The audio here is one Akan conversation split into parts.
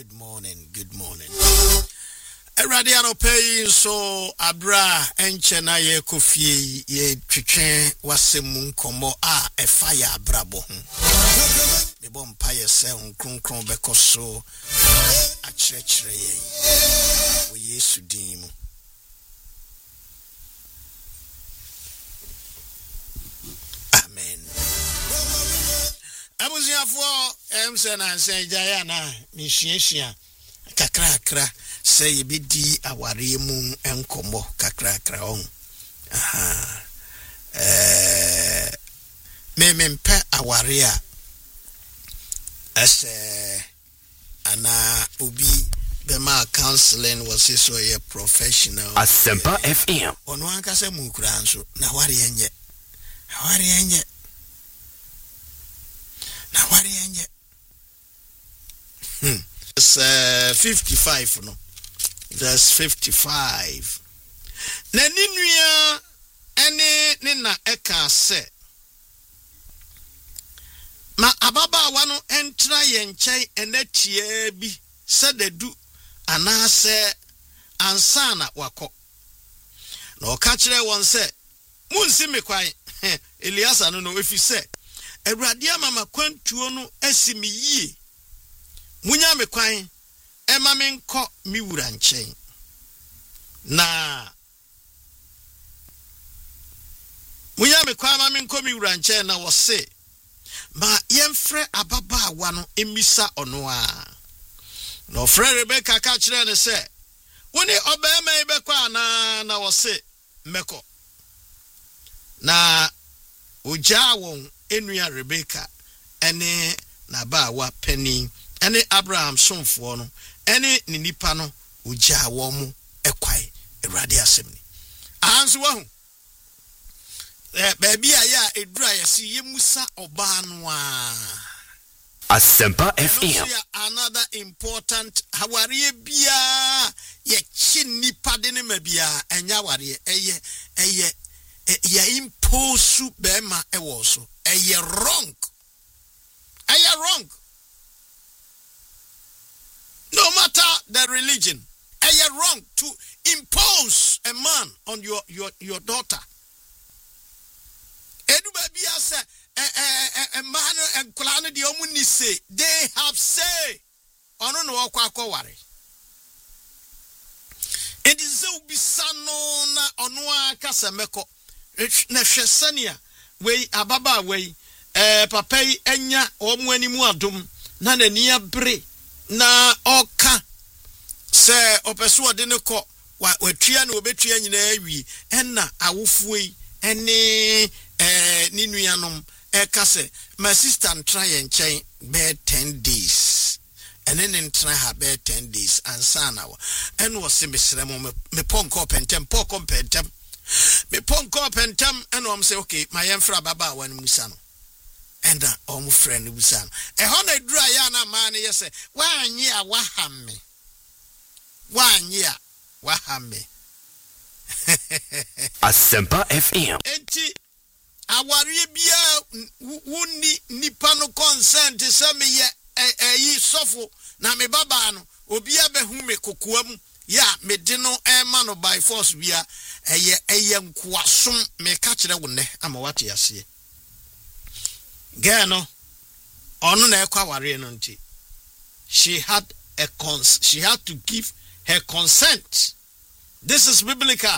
Good morning. Eradiano pay so abra enchena ye kofie ye twetwen wasemun komo e fire abrabo ho. Me bom paye se nkronkron bekoso a chirechire ye. Wo Yesu din mu. Amen. Abuziafo emse na nse jaya na mishieshia kakra say ye bidi aware mu enkomo kakra on. Me mpe aware a ese ana obi bema counseling was so a professional Asempa FM ono anka se mu kura nso na ware enye It's 55 no. Verse 55. Na ninua ene ne na eka se. Ma ababa wano entra ye nkyɛn enatie bi se dedu anase ansana wakɔ. Na ɔka kyerɛ wɔn se munsi me kwan. Eliasa no efi se Awurade amama kwantuo no asi me yie. Munya me kwan ema me nkɔ mi wura nkyɛn. Na munya me kwan ema me nkɔ mi wura nkyɛn na wɔse ma yɛmfrɛ ababaawa no emisa ɔno a. Na ɔfrɛ Rebeka ka kyerɛ ne sɛ woni ɔbɛɛma ibɛkɔ ana na wɔse mɛkɔ. Na ogya wɔn enua Rebeka ene na baawa panin ene Abraham somfo no ene ne nipa no ogya wo mu ekwai Awurade asem ni anso wahu baabi a ya edura yesi yemusa oba no a Asempa FM another important hawariye bia ye chi nipa de ne ma bia enya ware eye imposu bema ewo so eye wrong. No matter the religion, eye wrong to impose a man on your daughter. Edu baby say a man and klanu di omuni say they have say ono no akwa ware. It is ubisano na ono akasa meko na hwesania we ababa we papa yi enya omu animu adom na nani abre na oka se opeso ode ne kɔ watua na obetua nyina awi enna awofo yi ene ni nuanom eka se my sister ntra ye nkyɛn be 10 days ene ne ntra ha be 10 days ansa na wa ene wo se mesrɛ mo me ponko pentem me ponko pentam ene wo say okay my yemfra baba wa ne musa no enda omu friend busa no ho na dura ya na ma ne yese wanyi a wahame Asempa FM enti aware bia wuni nipa no consent se me ye yi sofo na me baba no obi abehu me kokoam ya me de no ema no by force bia eye nkoasom me ka kire wo ne ama wate ase Gano onu na ekwa ware no nti she had to give her consent. This is biblical.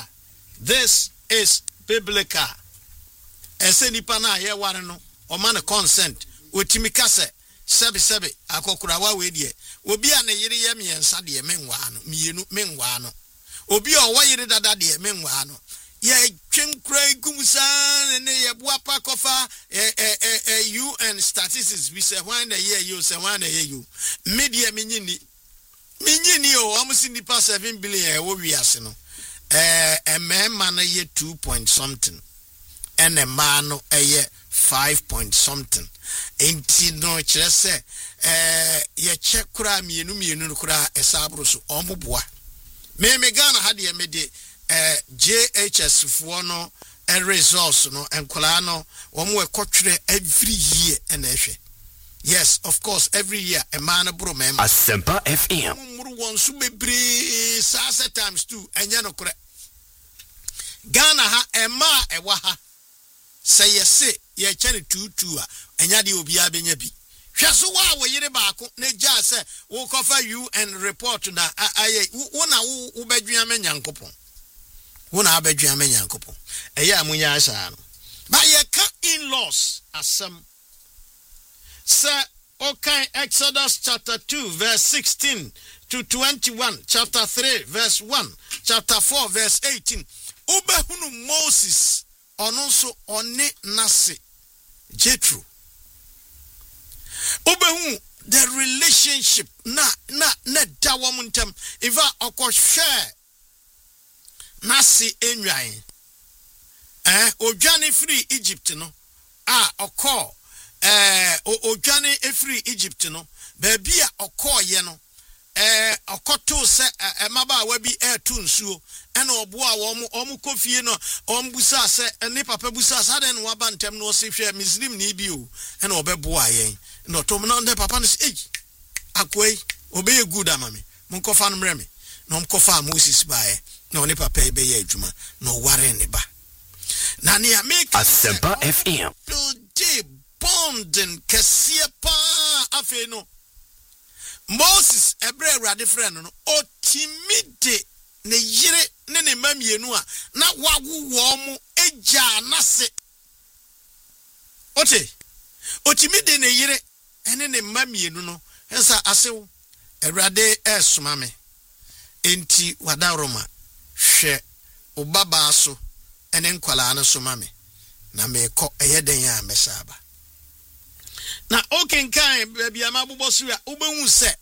Ese nipa na ye ware no o ma na consent otimi ka se sebe akokura wa we die obi a ne yire ye miensa de menwa no mienu menwa no obi o wa yire dada de menwa no ye twenkura igumsa ne ye boa pa kofa UN statistics we say when the year you say when the year you media minyini o amusi nipa 7 billion wo wiase no mema na ye 2 point something and a man no 5 point something enti no kire se ye check kura mienu kura esabro so omoboa me Ghana ha de me de JHS for no a resource no enkola no omo ekotwere every year and ehwe Yes, of course, every year a man bro mem. Asempa FM. One so bebre sasa times 2 enya no kore. Ghana ha ema ewa ha. Say yese ye chane 22 a enya de obi abenya bi. Hwaso wa wo yire baako na gya se wo kofa UN report na aye wo na wo badwua menya nkopon. Wo na abadwua menya nkopon. Eye amunya asa no. Ba ye ka in-laws asem. Sir, okay, Exodus chapter 2, verse 16 to 21, chapter 3, verse 1, chapter 4, verse 18. Ubehunu Moses, ononso one nasi, Jethro. Ubehunu the relationship na dawamuntem. Iva oko share nasi enyain. Ojani free Egypt no. Oko. Ojane efri Egypt no baby a okoye no okoto se emaba wa bi etu nsuo ena obo a omu kofie no ombusa se ne papa busa sa den wa bantem no se hwe muslim ni bi o ena obebo ayen no to no ne papa no se akwai obeye good amame munkofa no mreme no mkofa Moses bae no ne papa ebe ye adwuma no ware ne ba na ne make Asempa FM bonding kesie pa afe no Moses ebre awrade friend no otimide ne yire ne mamienu a na wawo wo mu eja nase otimide ne yire ene ne mamienu no ensa asew awrade esoma me enti wadaroma hwe obaba so ene nkwala na soma me na meko eyeden ya mesaba. Na okenkan baby amabubo so ya ubehu se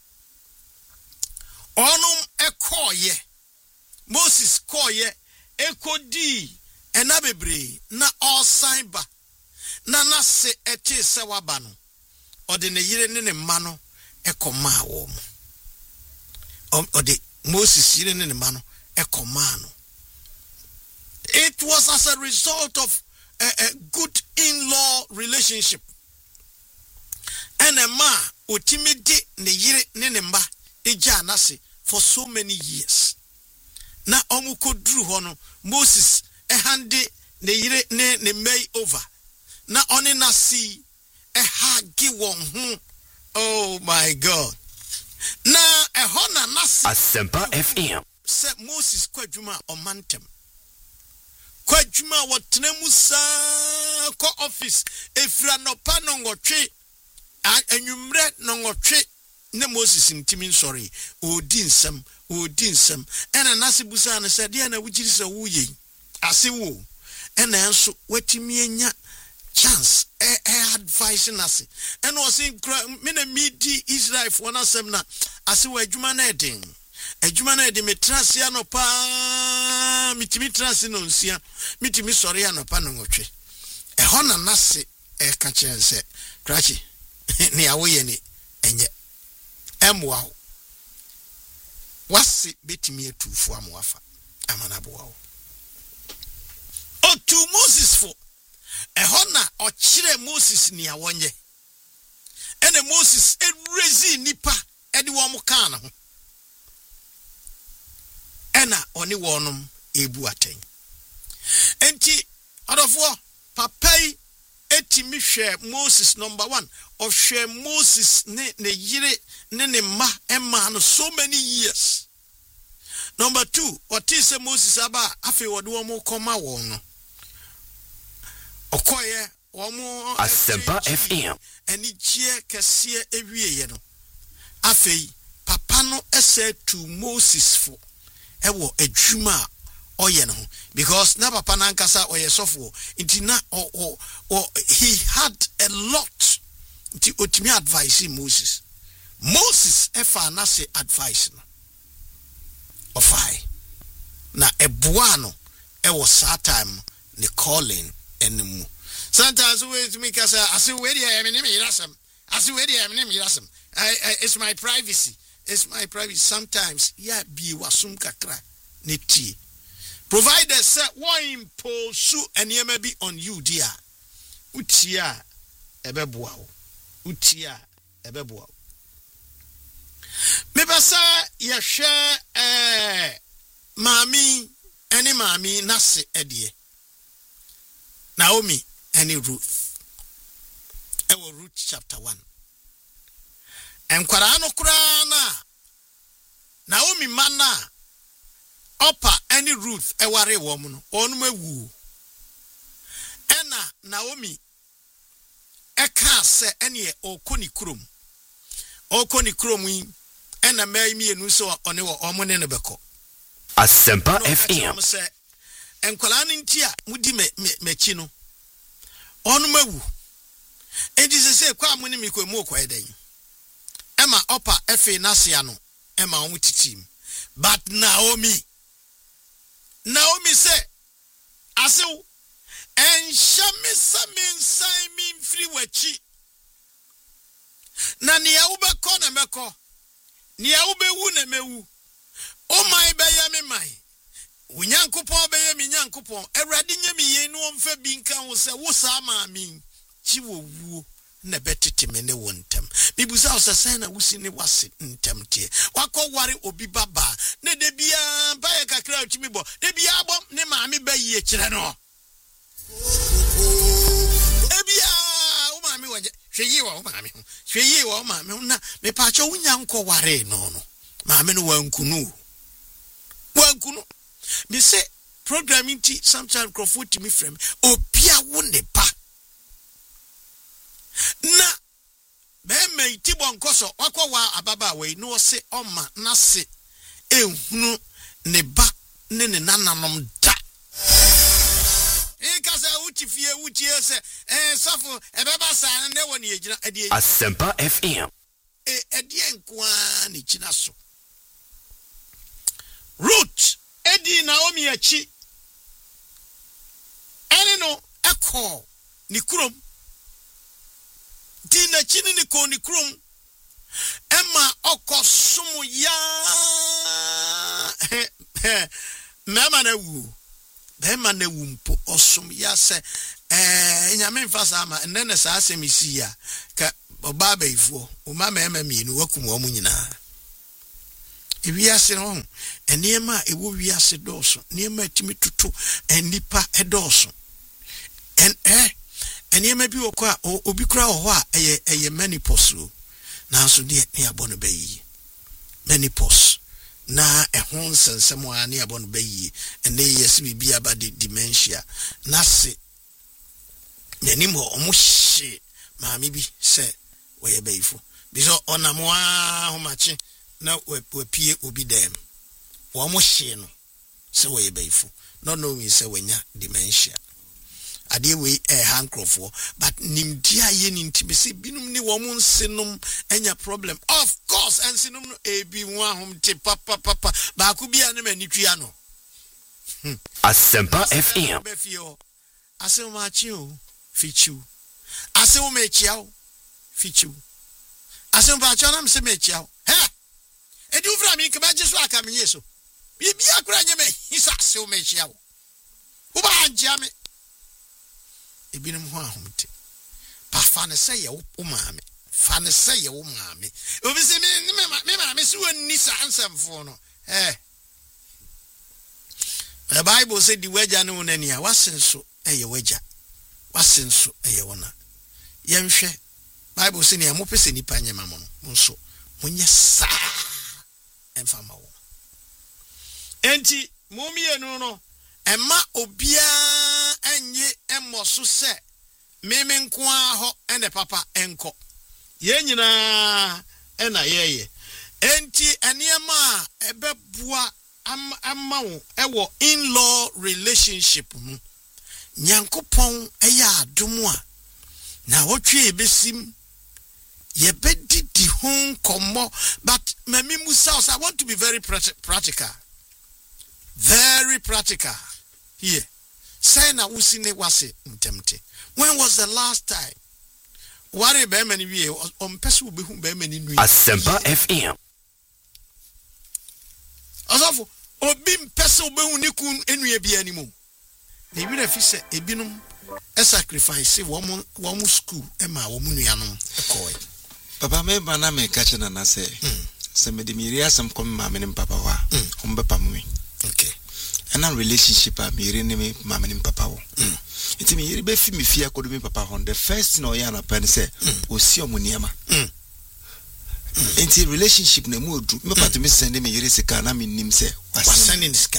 onum ekoye Moses koye ekodi ena bebre na osan ba na nase ete se waba no ode ne yire ne mma no ekoma wo mu ode Moses yire ne mma no ekoma no. It was as a result of a good in-law relationship. And a ma otimide ne yire ne mba eja nase for so many years. Na omuko dru hono Moses hande ne yire ne may over. Na oni nasi hagi won hu. Oh my God. Na hona nasi Asempa FM. Se Moses kwadwuma omantem. Kwadwuma wotnemu sa ko office efra no pa no ngotwe anwumre no ngotwe ne Moses ntimi sorry odi nsem ena nase busa na se de na wugiri se wuye ase wo ena enso watimi anya chance advice nase ena o se me na midi Israel for na sem na ase wo adwuma na eden metrase anopa mitimi trase no nsia mitimi sori anopa no ngotwe eho na nase ka chense krachi ni awoye ni enye emwa wasi betimi etufu amwafa amanabo wo otu Moses fo eho na ochire Moses ni awonye ene Moses erezi nipa edi wo mo kan na ho ena oni wonum ebu aten enti adofo papai etimi hwe Moses number 1 of hwe Moses ne yire ne ma emma no so many years. Number 2 otise Moses aba afi wode wo mo koma won no okoye wo mo Asempa FM eni gie kese ewieye no afi papa no ese to Moses for ewo adwuma oye no because na papa na nkasa oye sofo nti na he had a lot nti otimi advice Moses efa na say advice no ofai na eboa no ewo sa time the calling enemu sometimes we to make us I say where I am in mirasam it's my privacy. Sometimes yeah be wasum kakra neti provided say one impulse and may be on you dear utia ebeboa utia ebeboa me basa yehwe mami eni mami nase edie Naomi eni Ruth ewo Ruth chapter 1 enkwara no kura na Naomi mana opa eni Ruth eware wo mu no onu mawu ena Naomi eka se ene okoni krom yi ena mai mienu so one wo omone ne beko Asempa FM se enkwala ntia mudi mechi no onu mawu enti se kwa amune mi ko mu kwa eden ema opa efe nasia no ema omu titim but Naomi say asew enhyame saminsan min free wachi na nia ube ko na meko nia ube wu na mewu o mai be ya me mai unyankopon be ya mi nyankopon awrade nya mi yen no mfa bi nka wo se wo sa ma mi chi wo wu na betete me ne wontem bibusa osese na wusi ne wase ntem tie wakọ ware obi baba na de bia ba ye kakra otimi bo de bia bom ne maami ba yie kire no ebia o maami wanje hweyi wa o maami na me pa cho wunya nko ware no maami no wankunu me say programming ti sometimes crowfoot to me frame obia wo ne ba na bema itibo nkoso wakwa wa ababa we no se oma na se ehunu ne ba ne nananom da ikasa utifie utie se safo ebeba sa ne woni ejina adie Asempa FM edie nkwa ne china so Ruth edi Naomi achi ene no ekọ ni kurom Dina chini ni koni krum Emma oko sumu ya Mema ne wu mpo osum ya se nyame mfasa ama nene sa asemisi ya ka obaba ifuo umama ema mienu wakum omu nyina Ewiase no enema ewo wiase doso niema timi tutu enipa edoso Eniyema bi okwa obi kura ho a eye menopause na so de ne abono bayi menopause na ehon nsensem a ne abono bayi ene yesi bibia ba de dementia na se nani mo omuhye maami bi se we bayifo biso onamo a homache na wapie obi dem wo mo hye no se we bayifo no knowing se wenya dementia ade we handcrofo but nimdia ye nintibe se binum ni wo mun senum enya problem of course and senum no ebi ho ahom te papa ba ku bia ne manitwa no Asempa FM asem ma chi o fichu asem ma chia o fichu asem ba cha na me se ma chia o he edi ufra mi ke ba jesu aka me yeso bibia kura nye me hisa asem ma chia o wo ba anjia me ebinum ho ahomte pa fa ne se ye wo maame fa ne se ye wo maame obi se me maame se wonni sa ansamfo no the Bible said the wager no nania wasenso eye wager wasenso eye wona yenhwe Bible say ne mo pese nipa nyema mo no nso munye sa emfama wo enti mumienu no emma obia enye emoso se meme nko aho ene papa enko ye nyina ena yeye enti eniema ebebua amma wo ewo in-law relationship mu nyankopon eya adom a na wotwe ebesim ye bedidi hon komo but mami musa I want to be very practical here say na usine wase ntemte when was the last time ware be mani wie on person be hu be mani nui Asempa FM Asafo obi mpese be hu nikun enua bia ni mu na ebi na fi se ebinum sacrifice wo school e ma wo nuanom ekoy Papa me bana me catch na say. Se me de miri asem kom ma me papa wa. Ombepa me. Okay. And a relationship a miri ne me ma me papa wo. Iti me yiri be fi me fia kodo me papa hon. The first no ya na pen say osi omuniama. Enti relationship na mu odu. Me patu me send me yiri sika na me nim say wasending sika.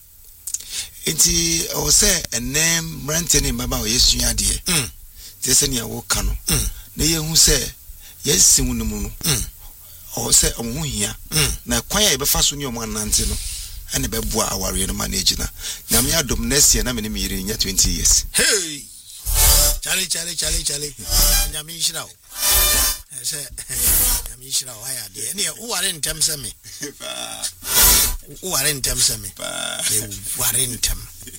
Enti o say enem brand ne baba o yesua de. Te se nia wo ka no. Na ye hu say yes hu no mu no. O say omo hia. Na kwan ya be fa so ne omo anante no. And the Bebua our manage na. Namia dom next year na me in 20 years. Hey, Charlie. Yamishra. I say, Yamishra, why are they? Any who are in terms of me? Who are in terms of me? Warrentum.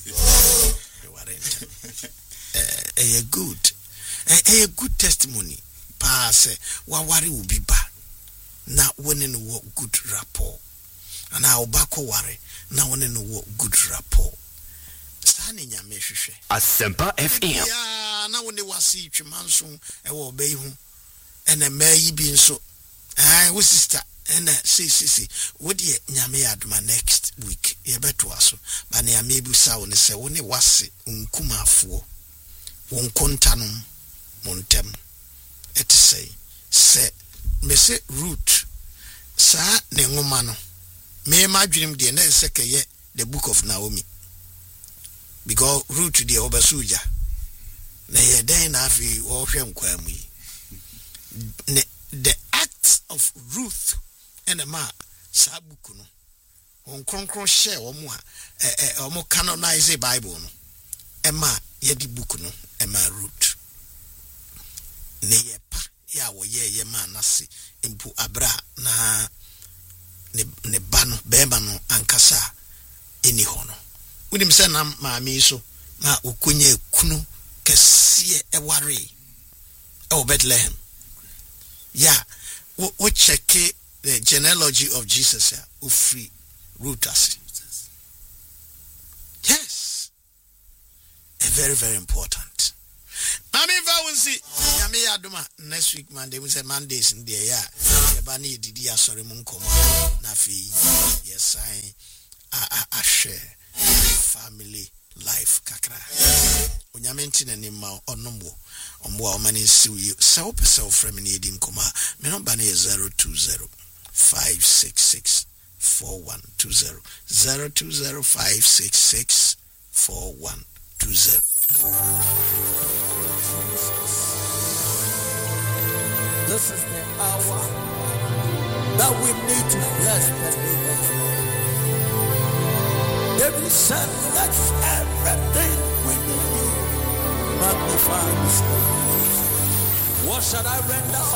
A good testimony. Pass, Wawari will be bad. Now, when in work, good rapport. And our bako worry. Now one in the good rapport. Standing ya meshe. Asempa FM. Yeah, now when they was see Chimanso, I will obey him. And a may be so. I was sister. And see. What ye nyame aduma next week? Ye beto aso. But ne amebu sa one say one wase unkuma afo. Won kontanum montem. Et say me say root. Sa ne ngoma no. Me ma dream de na sekeye the book of Naomi. Because root the obasuja. Na ye den na afi wo hwe nkwamu yi. The act of Ruth and a ma sa book no. On konkron share omo a omo canonize the Bible no. E ma ye di book no e ma root. Ne ye pa ya wo ye ma na se impu abra na ne bano beba no ankasa eni hono unim se na maami so na okunye kunu kese eware e Bethlehem yeah we check the genealogy of Jesus ya free rooters yes very very important. I mean, if I will see Yami Aduma next week, Monday, we say Mondays in the year. Yabani didi ya sorry munkoma nafi. Yes, I share family life kakra. Unyamenti na nima onombo omwa omani siwi. Sa ope sa ofremi ni edi nkoma. Menomba ni 020 566 4120 020 566 4120. This is the hour that we need to bless the name of the Lord. David said, let everything within you magnify His name. What shall I render?